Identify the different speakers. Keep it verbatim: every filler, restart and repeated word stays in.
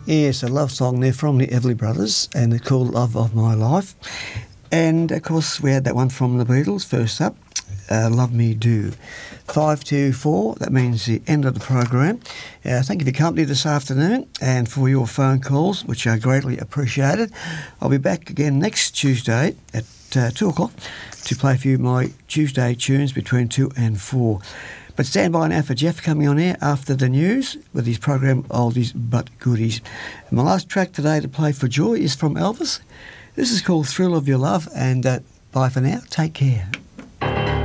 Speaker 1: Yes, a love song there from the Everly Brothers, and it's called Love of My Life. And, of course, we had that one from the Beatles, first up, uh, Love Me Do. five to four, that means the end of the program. Uh, thank you for your company this afternoon and for your phone calls, which are greatly appreciated. I'll be back again next Tuesday at uh, two o'clock to play for you my Tuesday tunes between two and four. But stand by now for Jeff coming on air after the news with his program Oldies But Goodies. And my last track today to play for Joy is from Elvis. This is called Thrill of Your Love, and uh, bye for now. Take care.